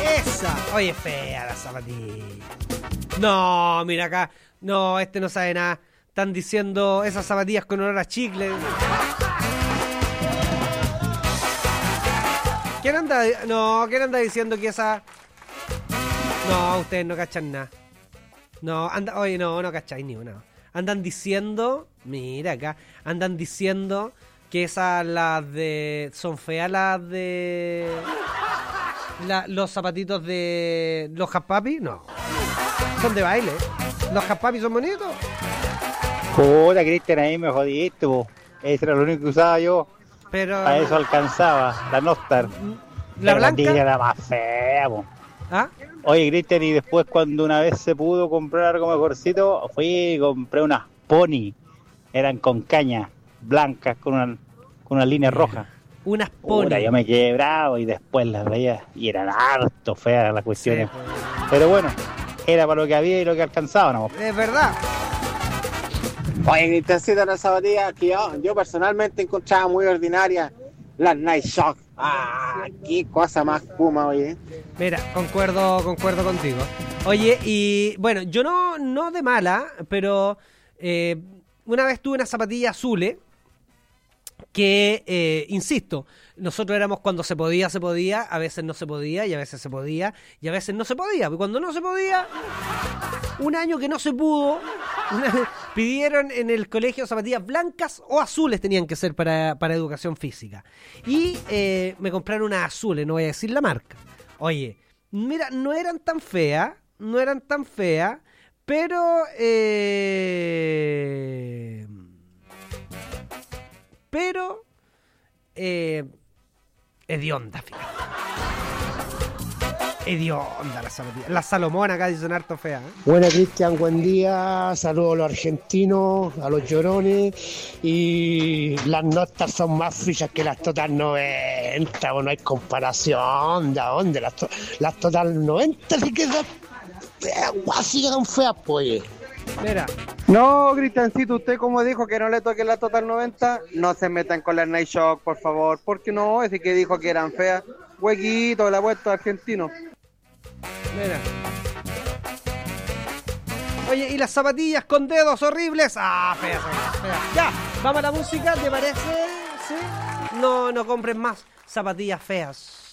Esa. Oye, fea la zapatilla. No, mira acá. No, no sabe nada. Están diciendo esas zapatillas con olor a chicle. ¿Quién anda diciendo que esa... No, ustedes no cachan nada. No, oye, no cacháis ni una. Andan diciendo, mira acá, andan diciendo que esas son feas las de... los zapatitos de los Haspapi, no. Son de baile. Los Haspapi son bonitos. Puta, Cristian, ahí me jodiste, po. Ese era lo único que usaba yo. Pero... A eso alcanzaba, la Nostar. ¿La blanca? La tigre era más fea, po. ¿Ah? Oye, Cristian, y después cuando una vez se pudo comprar algo mejorcito, fui y compré unas Pony. Eran con caña, blancas, con una línea roja. Unas Pony. Puta, yo me quedé bravo y después las veía y eran harto feas las cuestiones. Sí, pues. Pero bueno, era para lo que había y lo que alcanzaba, ¿no? Es verdad. Oye, Cristiancita, una zapatilla que yo personalmente encontraba muy ordinaria, las Nike Shock. Qué cosa más puma, oye. Mira, concuerdo contigo. Oye, y bueno, yo no de mala, pero una vez tuve unas zapatillas azules que, insisto, nosotros éramos cuando se podía, a veces no se podía, y a veces se podía, y a veces no se podía. Y cuando no se podía, un año que no se pudo, pidieron en el colegio zapatillas blancas o azules tenían que ser para educación física. Y me compraron unas azules, no voy a decir la marca. Oye, mira, no eran tan feas, pero... hedionda, fíjate. Hedionda la zapatilla. La Salomón acá dicen harto fea, ¿eh? Buena, Cristian, buen día. Saludos a los argentinos, a los llorones. Y las notas son más fichas que las Total 90. No hay comparación. ¿De dónde? Las Total 90 sí que así quedan feas, pues. Mira. No, Cristiancito, usted como dijo que no le toquen la Total 90, no se metan con las Nike Shock, por favor, porque no, ese que dijo que eran feas, huequito, la vuelta argentino. Mira. Oye, ¿y las zapatillas con dedos horribles? Feas. Ya, vamos a la música, ¿te parece? ¿Sí? No compren más zapatillas feas.